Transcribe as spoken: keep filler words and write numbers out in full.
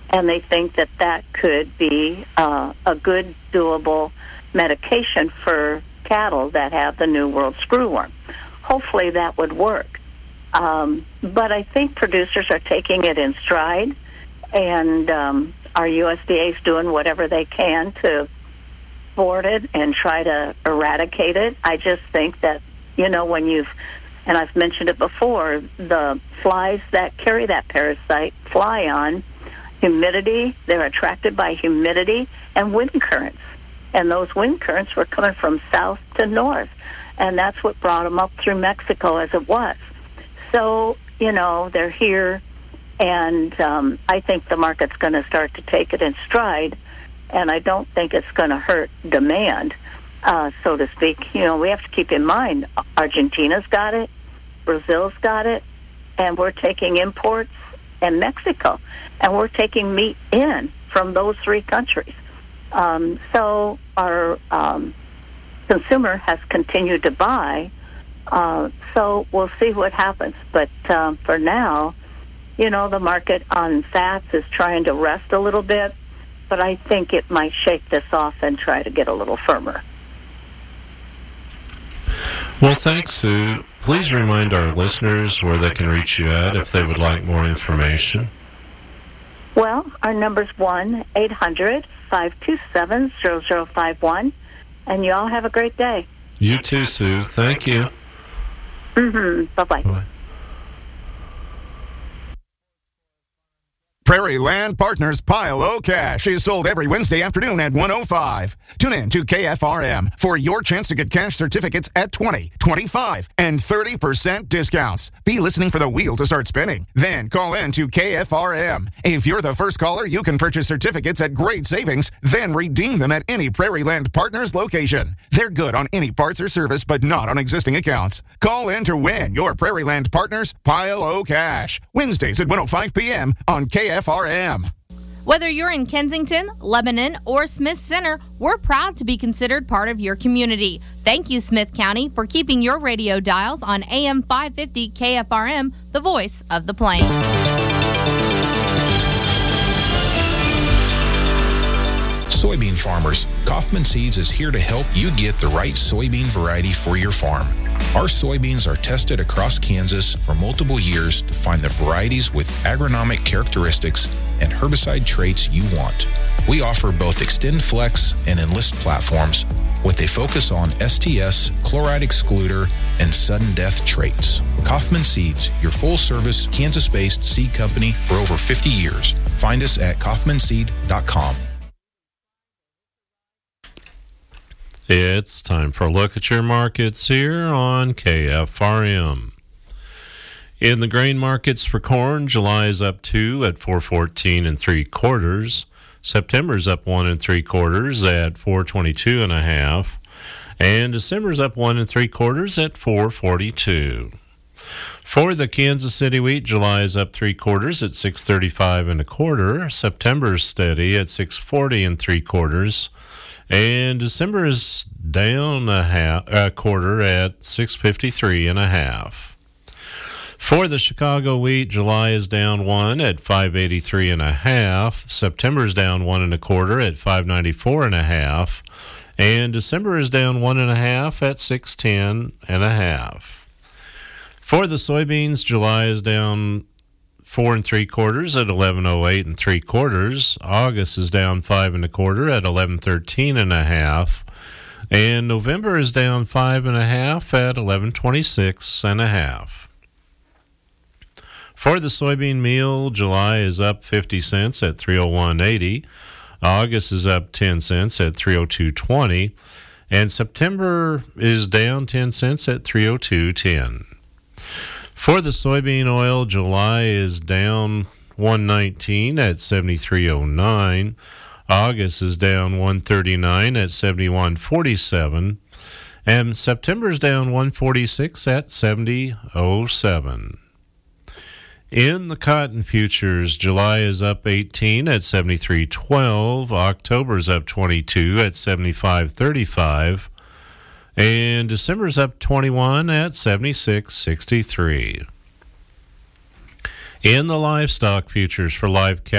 and they think that that could be uh, a good, doable medication for cattle that have the New World screwworm. Hopefully that would work. Um, but I think producers are taking it in stride, and um, our U S D A is doing whatever they can to thwart it and try to eradicate it. I just think that, you know, when you've, and I've mentioned it before, the flies that carry that parasite fly on humidity. They're attracted by humidity and wind currents. And those wind currents were coming from south to north. And that's what brought them up through Mexico as it was. So, you know, they're here, and um, I think the market's going to start to take it in stride, and I don't think it's going to hurt demand, uh, so to speak. You know, we have to keep in mind, Argentina's got it, Brazil's got it, and we're taking imports, and Mexico, and we're taking meat in from those three countries. Um, so our um, consumer has continued to buy, uh, so we'll see what happens. But um, for now, you know, the market on fats is trying to rest a little bit, but I think it might shake this off and try to get a little firmer. Well, thanks, Sue. Please remind our listeners where they can reach you at if they would like more information. Well, our number's one eight hundred five two seven zero zero five one, and you all have a great day. You too, Sue. Thank you. Mm-hmm. Bye-bye. Bye. Prairie Land Partners Pile O Cash is sold every Wednesday afternoon at one oh five. Tune in to K F R M for your chance to get cash certificates at twenty, twenty-five, and thirty percent discounts. Be listening for the wheel to start spinning. Then call in to K F R M. If you're the first caller, you can purchase certificates at great savings, then redeem them at any Prairie Land Partners location. They're good on any parts or service, but not on existing accounts. Call in to win your Prairie Land Partners Pile O Cash. Wednesdays at one oh five p.m. on K F R M. Whether you're in Kensington, Lebanon, or Smith Center, we're proud to be considered part of your community. Thank you, Smith County, for keeping your radio dials on A M five fifty K F R M, the voice of the plains. Soybean farmers, Kaufman Seeds is here to help you get the right soybean variety for your farm. Our soybeans are tested across Kansas for multiple years to find the varieties with agronomic characteristics and herbicide traits you want. We offer both XtendFlex and Enlist platforms with a focus on S T S, chloride excluder, and sudden death traits. Kaufman Seeds, your full-service Kansas-based seed company for over fifty years. Find us at kaufman seed dot com. It's time for a look at your markets here on K F R M. In the grain markets for corn, July is up two at four fourteen and three quarters. September's up one and three quarters at four twenty-two and a half, and December's up one and three quarters at four forty-two. For the Kansas City wheat, July is up three quarters at six thirty-five and a quarter. September's steady at six forty and three quarters. And December is down a half, a quarter at six fifty-three and a half. For the Chicago wheat, July is down one at five eighty-three and a half. September is down one and a quarter at five ninety-four and a half. And December is down one and a half at six ten and a half. For the soybeans, July is down four and three quarters at eleven oh eight and three quarters. August is down five and a quarter at eleven thirteen and a half, and November is down five and a half at eleven twenty six and a half. For the soybean meal, July is up fifty cents at three oh one eighty. August is up ten cents at three oh two twenty, and September is down ten cents at three oh two ten. For the soybean oil, July is down one nineteen at seventy-three oh nine. August is down one thirty-nine at seventy-one forty-seven. And September is down one forty-six at seventy oh seven. In the cotton futures, July is up eighteen at seventy-three twelve. October is up twenty-two at seventy-five thirty-five. And December's up twenty-one at seventy-six sixty-three. In the livestock futures for live cattle,